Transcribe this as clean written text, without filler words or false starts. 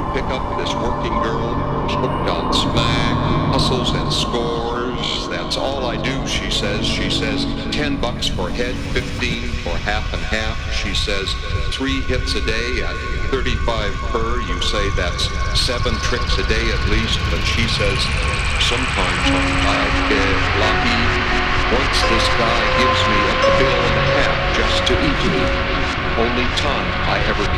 pick up this working girl who's hooked on smack, hustles and scores. That's all I do, she says. She says $10 for head, 15 for half and half. She says 3 hits a day at 35 per. You say that's 7 tricks a day at least. But she says sometimes I get lucky. Once this guy gives me $1.5 billion just to eat me. Only time I ever